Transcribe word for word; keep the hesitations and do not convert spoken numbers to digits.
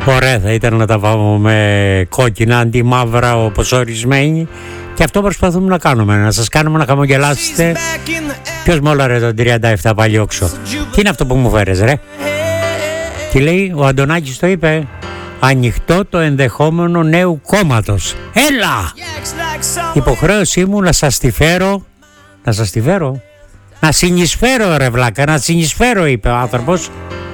Ωραία θα ήταν να τα πάμε με κόκκινα αντί μαύρα όπως ορισμένοι. Και αυτό προσπαθούμε να κάνουμε, να σας κάνουμε να χαμογελάσετε. Ποιος μόλαρε τον τριάντα επτά πάλι όξο? Τι είναι αυτό που μου φέρες ρε? Τι λέει, ο Αντωνάκης το είπε. Ανοιχτό το ενδεχόμενο νέου κόμματος. Έλα! Υποχρέωσή μου να σας τη φέρω. Να σας τη φέρω. Να συνεισφέρω ρε βλάκα, να συνεισφέρω είπε ο άνθρωπος.